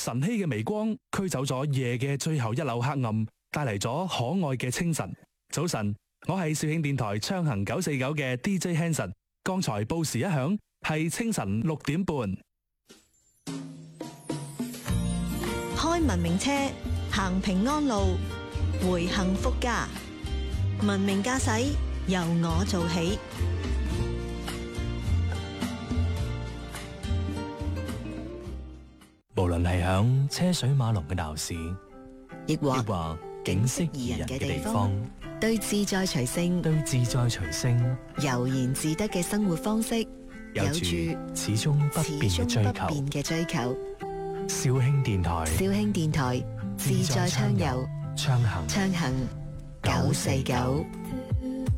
晨曦嘅微光驅走咗夜嘅最後一縷黑暗，帶嚟咗可愛嘅清晨。早晨，我係肇慶電台昌行949嘅 DJ Hanson。剛才報時一響，係清晨6點半。 開文明車，行平安路，回幸福家。文明駕駛由我做起。 無論係響車水馬龍嘅鬧市， 亦或景色宜人嘅地方， 對自在隨性悠然自得嘅生活方式，有住始終不變嘅追求。肇慶電台自在暢遊，暢行949。